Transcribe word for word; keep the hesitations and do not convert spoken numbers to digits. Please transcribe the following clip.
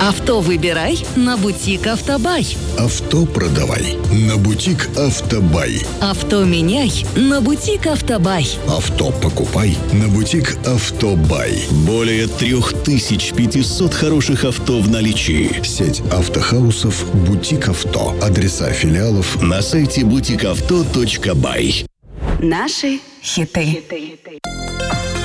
Авто выбирай на бутик Автобай. Авто продавай на бутик Автобай. Авто меняй на бутик Автобай. Авто покупай на бутик Автобай. Более трех тысяч пятисот хороших авто в наличии. Сеть автохаусов «Бутик Авто». Адреса филиалов на сайте бутик авто точка бай. Наши хиты.